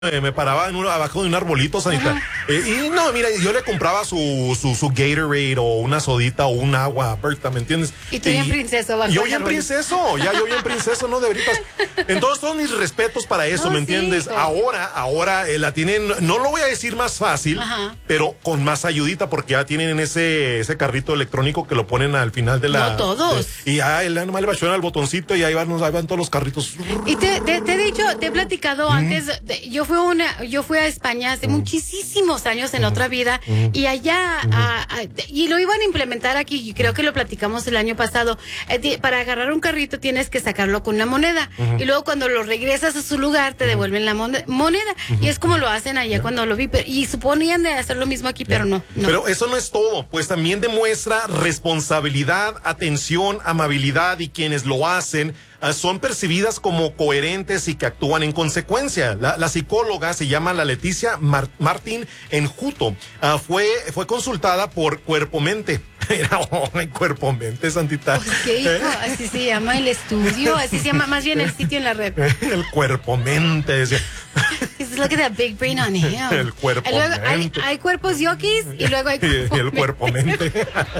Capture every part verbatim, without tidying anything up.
Eh, me paraba en un, abajo de un arbolito, Sanita. Eh, y no, mira, yo le compraba su, su, su Gatorade o una sodita o un agua, Berta, ¿me entiendes? Y tú bien princeso. Bajo Yo bien princeso, ya yo bien princeso, no de veritas. Entonces, todos mis respetos para eso, Oh, ¿me sí, entiendes? hijo. Ahora, ahora eh, la tienen, no lo voy a decir más fácil, Ajá. pero con más ayudita, porque ya tienen ese, ese carrito electrónico que lo ponen al final de la... No todos. de- y ya él nomás le bachuelan al botoncito y ahí van, ahí van todos los carritos. Y te, te, te he dicho, te he platicado antes, de- yo fui una, yo fui a España hace muchísimos años en otra vida y allá, a- a- y lo iban a implementar aquí, y creo que lo platicamos el año pasado. Eh, ti- para agarrar un carrito tienes que sacarlo con una moneda y luego cuando lo regresas a su lugar te devuelven la mon- moneda y es como lo hacen allá cuando lo vi, pero- y suponían de hacer lo mismo aquí, pero no, no. Pero eso no es todo, pues también demuestra responsabilidad, atención, amabilidad y quienes lo hacen ah, son percibidas como coherentes y que actúan en consecuencia. La, la psicóloga se llama la Leticia Mar- Martín Enjuto. Ah, fue, fue consultada por Cuerpo Mente. Era oh, Cuerpo Mente, Santita. Pues, ¿qué hijo? Así se llama el estudio, así se llama más bien el sitio en la red. El Cuerpo Mente, decía. Just look at that big brain on him. El cuerpo Y luego hay, mente. hay cuerpos yokis y luego hay Y cuerpo el Cuerpo Mente.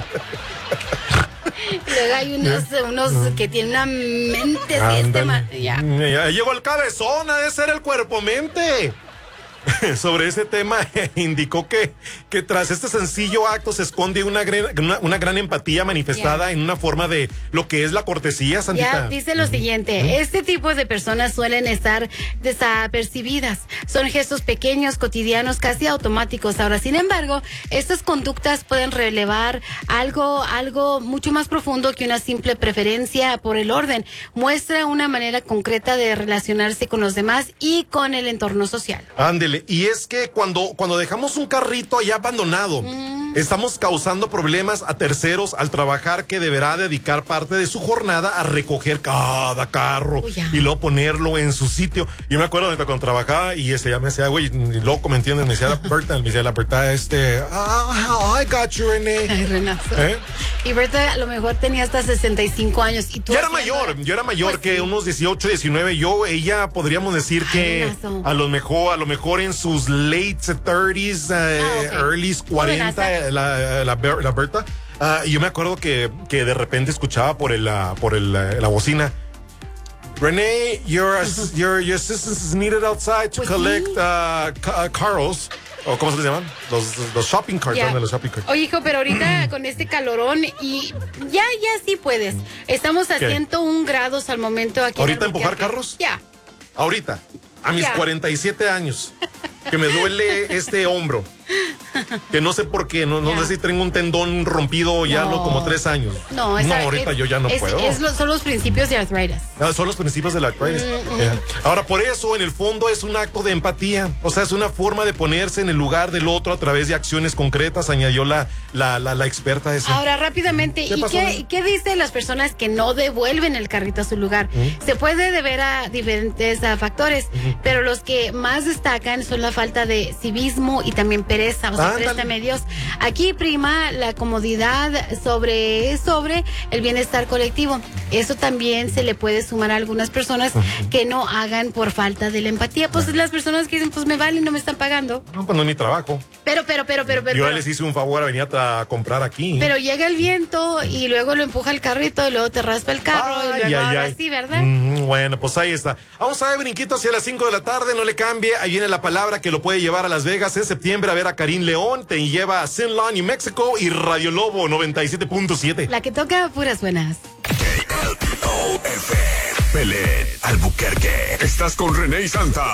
Y luego hay unos, unos que tienen una mente así, este ma- ya. Ya llegó el cabezón, ha de ser el Cuerpo Mente. Sobre ese tema, indicó que, que tras este sencillo acto se esconde una, gran- una, una gran empatía manifestada Yeah. en una forma de lo que es la cortesía, Santita. Ya dice lo siguiente, este tipo de personas suelen estar desapercibidas. Son gestos pequeños, cotidianos, casi automáticos. Ahora, sin embargo, estas conductas pueden relevar algo, algo mucho más profundo que una simple preferencia por el orden. Muestra una manera concreta de relacionarse con los demás y con el entorno social. Ándele, y es que cuando, cuando dejamos un carrito allá abandonado, Mm. estamos causando problemas a terceros al trabajar que deberá dedicar parte de su jornada a recoger cada carro Uy, ya. y luego ponerlo en su sitio. Yo me acuerdo de cuando trabajaba y ese ya me decía, güey, ni loco, ¿me entiendes? Me decía la Berta, me decía la Berta, este, ah, I got you, René. Ay, Renato. ¿Eh? Y Berta a lo mejor tenía hasta sesenta y cinco años. Y tú Yo era haciendo- mayor, yo era mayor Pues que sí. unos dieciocho, diecinueve. Yo, ella podríamos decir que Renato. a lo mejor, a lo mejor en sus late thirties, eh, Ah, ok. early cuarenta, Jovenaza. la, la, Ber- la Berta. Ah, y yo me acuerdo que, que de repente escuchaba por el, ah, por el, ah, la bocina. Renee, your, ass- your, your assistance is needed outside to Pues collect sí. uh, ca- uh, carros. ¿O cómo se les llaman? Los, los shopping carts, Ya. ¿dónde los shopping carts? Oye, hijo, pero ahorita con este calorón y ya, ya sí puedes. Estamos a ¿Qué? ciento un grados al momento aquí. en ¿Ahorita empujar Albuquerque. carros? Ya. Ahorita, a mis Ya. cuarenta y siete años, que me duele este hombro, que no sé por qué, no, no Ya. sé si tengo un tendón rompido ya No. no, como tres años. No, esa- ahorita es- yo ya no es- puedo. es lo- son los principios de arthritis. Ah, son los principios de la arthritis. Mm, Yeah. Ahora, por eso, en el fondo, es un acto de empatía. O sea, es una forma de ponerse en el lugar del otro a través de acciones concretas, añadió la, la, la, la experta esa. Ahora, rápidamente, ¿Qué ¿y pasó, qué, Nelly? qué dicen las personas que no devuelven el carrito a su lugar? Se puede deber a diferentes ah, factores, pero los que más destacan son la falta de civismo y también pereza, o sea, Ándale. préstame Dios. Aquí prima la comodidad sobre, sobre el bienestar colectivo. Eso también se le puede sumar a algunas personas que no hagan por falta de la empatía. Pues las personas que dicen, pues me valen, no me están pagando. No, cuando ni trabajo. Pero, pero, pero, pero, pero. Yo pero- les hice un favor a venir a comprar aquí. Pero llega el viento y luego lo empuja el carrito y luego te raspa el carro y Ay, luego ay, ahora ay. sí, ¿verdad? Mm, bueno, pues ahí está. Vamos a ver, brinquito hacia las cinco de la tarde, no le cambie. Ahí viene la palabra que lo puede llevar a Las Vegas en septiembre a ver a Karim León. Te lleva a Sin Lawn, New Mexico y Radio Lobo noventa y siete punto siete. La que toca puras buenas. Pelé, Albuquerque. Estás con René y Santa.